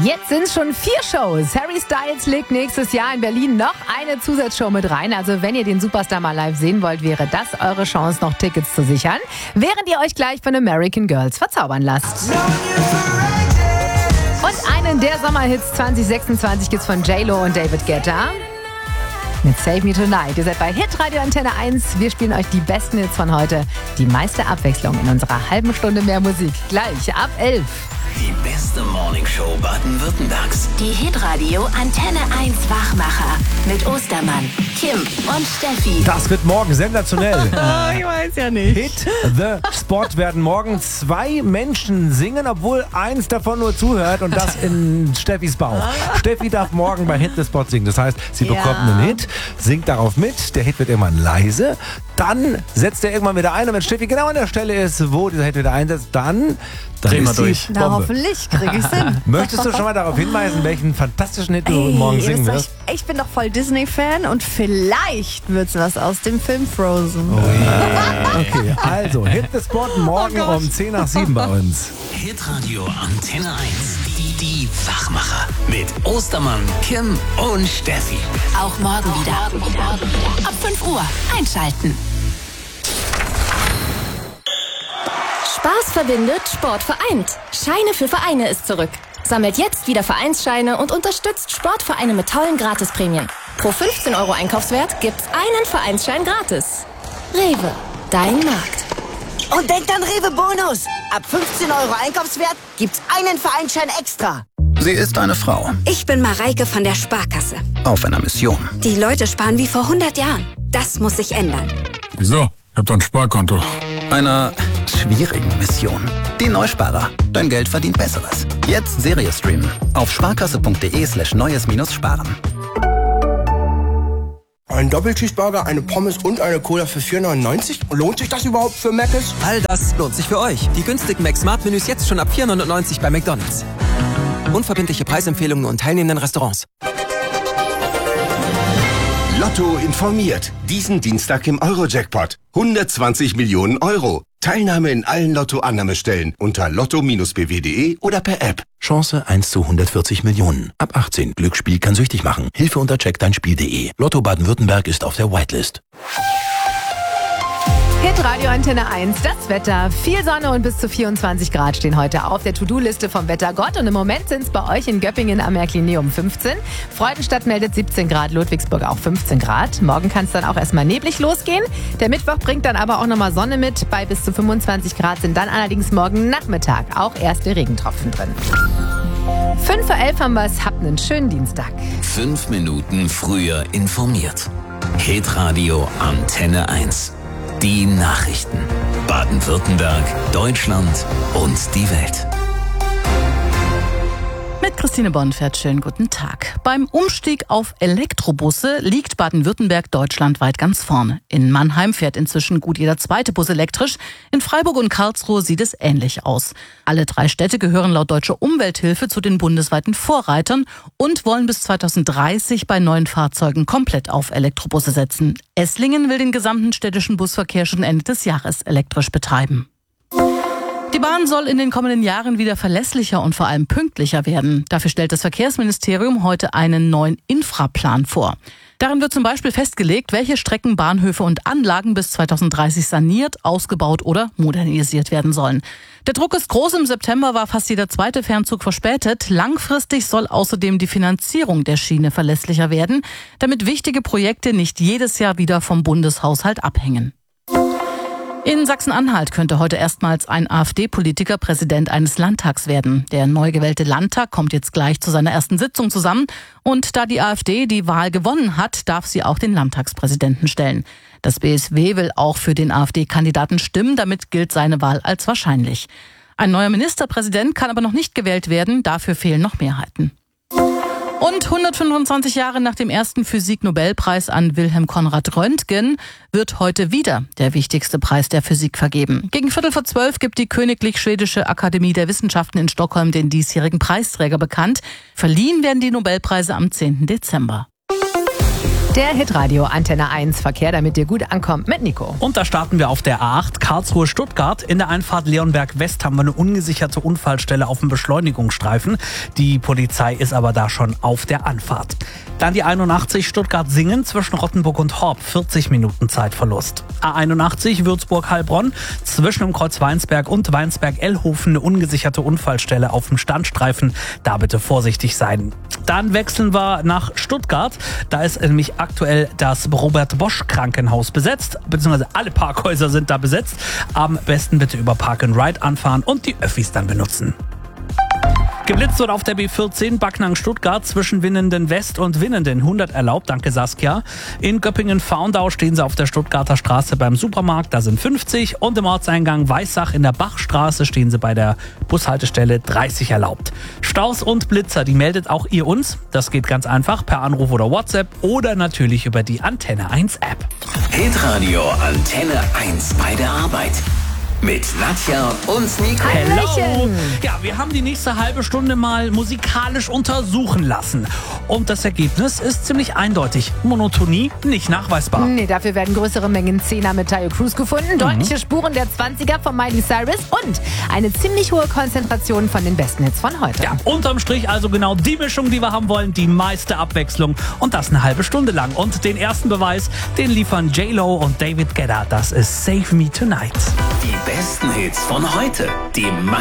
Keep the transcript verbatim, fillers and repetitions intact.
Jetzt sind es schon vier Shows. Harry Styles legt nächstes Jahr in Berlin noch eine Zusatzshow mit rein. Also wenn ihr den Superstar mal live sehen wollt, wäre das eure Chance, noch Tickets zu sichern, während ihr euch gleich von American Girls verzaubern lasst. Und einen der Sommerhits zwanzig sechsundzwanzig gibt's von J-Lo und David Guetta mit Save Me Tonight. Ihr seid bei Hitradio Antenne eins. Wir spielen euch die besten Hits von heute. Die meiste Abwechslung in unserer halben Stunde mehr Musik. Gleich ab elf. Die beste Morningshow Baden-Württembergs. Die Hitradio Antenne eins Wachmacher mit Ostermann, Kim und Steffi. Das wird morgen sensationell. Oh, ich weiß ja nicht. Hit the Spot werden morgen zwei Menschen singen, obwohl eins davon nur zuhört und das in Steffis Bauch. Steffi darf morgen bei Hit the Spot singen. Das heißt, sie Ja. bekommt einen Hit, singt darauf mit, der Hit wird irgendwann leise, dann setzt er irgendwann wieder ein und wenn Steffi genau an der Stelle ist, wo dieser Hit wieder einsetzt, dann, dann Drehen wir ist sie durch. Na, Bombe. hoffentlich krieg ich's hin. Möchtest du schon mal darauf hinweisen, welchen fantastischen Hit du Ey, morgen ihr singen wisst wirst? doch, ich bin doch voll Disney-Fan und vielleicht wird's was aus dem Film Frozen. Okay, also Hit the Spot morgen Oh Gott. um zehn nach sieben bei uns. Hitradio Antenne eins. Die, die Wachmacher. Mit Ostermann, Kim und Steffi. Auch morgen wieder. Ab fünf Uhr einschalten. Spaß verbindet, Sport vereint. Scheine für Vereine ist zurück. Sammelt jetzt wieder Vereinsscheine und unterstützt Sportvereine mit tollen Gratisprämien. Pro fünfzehn Euro Einkaufswert gibt's einen Vereinsschein gratis. Rewe, dein Markt. Und denkt an Rewe Bonus. Ab fünfzehn Euro Einkaufswert gibt's einen Vereinsschein extra. Sie ist eine Frau Ich bin Mareike von der Sparkasse. auf einer Mission. Die Leute sparen wie vor hundert Jahren. Das muss sich ändern. Wieso? Ich hab doch ein Sparkonto. Einer schwierigen Mission. Die Neusparer. Dein Geld verdient Besseres. Jetzt Serie streamen. Auf sparkasse.de slash neues minus sparen. Ein Doppelcheeseburger, eine Pommes und eine Cola für vier neunundneunzig? Lohnt sich das überhaupt für Mc's? All das lohnt sich für euch. Die günstigen Mac-Smart-Menüs jetzt schon ab vier neunundneunzig bei McDonald's. Unverbindliche Preisempfehlungen und teilnehmenden Restaurants. Lotto informiert. Diesen Dienstag im Euro-Jackpot. hundertzwanzig Millionen Euro. Teilnahme in allen Lotto-Annahmestellen unter lotto Bindestrich b w punkt de oder per App. Chance eins zu hundertvierzig Millionen. Ab achtzehn. Glücksspiel kann süchtig machen. Hilfe unter check dein Spiel punkt de. Lotto Baden-Württemberg ist auf der Whitelist. Hitradio Antenne eins, das Wetter. Viel Sonne und bis zu vierundzwanzig Grad stehen heute auf der To-Do-Liste vom Wettergott. Und im Moment sind es bei euch in Göppingen am Märklinium fünfzehn. Freudenstadt meldet siebzehn Grad, Ludwigsburg auch fünfzehn Grad. Morgen kann es dann auch erstmal neblig losgehen. Der Mittwoch bringt dann aber auch nochmal Sonne mit. Bei bis zu fünfundzwanzig Grad sind dann allerdings morgen Nachmittag auch erste Regentropfen drin. fünf Uhr elf haben wir es. Habt einen schönen Dienstag. Fünf Minuten früher informiert. Hitradio Antenne eins. Die Nachrichten. Baden-Württemberg, Deutschland und die Welt. Mit Christine Bonfert, schönen guten Tag. Beim Umstieg auf Elektrobusse liegt Baden-Württemberg deutschlandweit ganz vorne. In Mannheim fährt inzwischen gut jeder zweite Bus elektrisch. In Freiburg und Karlsruhe sieht es ähnlich aus. Alle drei Städte gehören laut Deutscher Umwelthilfe zu den bundesweiten Vorreitern und wollen bis zweitausenddreißig bei neuen Fahrzeugen komplett auf Elektrobusse setzen. Esslingen will den gesamten städtischen Busverkehr schon Ende des Jahres elektrisch betreiben. Die Bahn soll in den kommenden Jahren wieder verlässlicher und vor allem pünktlicher werden. Dafür stellt das Verkehrsministerium heute einen neuen Infraplan vor. Darin wird zum Beispiel festgelegt, welche Strecken, Bahnhöfe und Anlagen bis zweitausenddreißig saniert, ausgebaut oder modernisiert werden sollen. Der Druck ist groß. Im September war fast jeder zweite Fernzug verspätet. Langfristig soll außerdem die Finanzierung der Schiene verlässlicher werden, damit wichtige Projekte nicht jedes Jahr wieder vom Bundeshaushalt abhängen. In Sachsen-Anhalt könnte heute erstmals ein AfD-Politiker Präsident eines Landtags werden. Der neu gewählte Landtag kommt jetzt gleich zu seiner ersten Sitzung zusammen. Und da die AfD die Wahl gewonnen hat, darf sie auch den Landtagspräsidenten stellen. Das B S W will auch für den AfD-Kandidaten stimmen, damit gilt seine Wahl als wahrscheinlich. Ein neuer Ministerpräsident kann aber noch nicht gewählt werden, dafür fehlen noch Mehrheiten. Und hundertfünfundzwanzig Jahre nach dem ersten Physik-Nobelpreis an Wilhelm Konrad Röntgen wird heute wieder der wichtigste Preis der Physik vergeben. Gegen Viertel vor zwölf gibt die Königlich Schwedische Akademie der Wissenschaften in Stockholm den diesjährigen Preisträger bekannt. Verliehen werden die Nobelpreise am zehnten Dezember. Der Hitradio Antenne eins Verkehr, damit ihr gut ankommt mit Nico. Und da starten wir auf der A acht Karlsruhe-Stuttgart. In der Einfahrt Leonberg-West haben wir eine ungesicherte Unfallstelle auf dem Beschleunigungsstreifen. Die Polizei ist aber da schon auf der Anfahrt. Dann die einundachtzig Stuttgart-Singen zwischen Rottenburg und Horb. vierzig Minuten Zeitverlust. A einundachtzig Würzburg-Heilbronn zwischen dem Kreuz Weinsberg und Weinsberg-Ellhofen eine ungesicherte Unfallstelle auf dem Standstreifen. Da bitte vorsichtig sein. Dann wechseln wir nach Stuttgart. Da ist nämlich aktuell das Robert-Bosch-Krankenhaus besetzt, beziehungsweise alle Parkhäuser sind da besetzt. Am besten bitte über Park and Ride anfahren und die Öffis dann benutzen. Geblitzt wird auf der B vierzehn Backnang-Stuttgart zwischen Winnenden West und Winnenden. hundert erlaubt, danke Saskia. In Göppingen-Faundau stehen sie auf der Stuttgarter Straße beim Supermarkt, da sind fünfzig. Und im Ortseingang Weissach in der Bachstraße stehen sie bei der Bushaltestelle dreißig erlaubt. Staus und Blitzer, die meldet auch ihr uns. Das geht ganz einfach per Anruf oder WhatsApp oder natürlich über die Antenne eins App. Hitradio Antenne eins bei der Arbeit. Mit Nadja und Nico. Hello. Ja, wir haben die nächste halbe Stunde mal musikalisch untersuchen lassen. Und das Ergebnis ist ziemlich eindeutig. Monotonie nicht nachweisbar. Nee, dafür werden größere Mengen Zehner mit Tayo Cruz gefunden, deutliche Mhm. Spuren der zwanziger von Miley Cyrus und eine ziemlich hohe Konzentration von den besten Hits von heute. Ja, unterm Strich also genau die Mischung, die wir haben wollen, die meiste Abwechslung und das eine halbe Stunde lang. Und den ersten Beweis, den liefern J-Lo und David Guetta. Das ist Save Me Tonight. Die besten Hits von heute. Die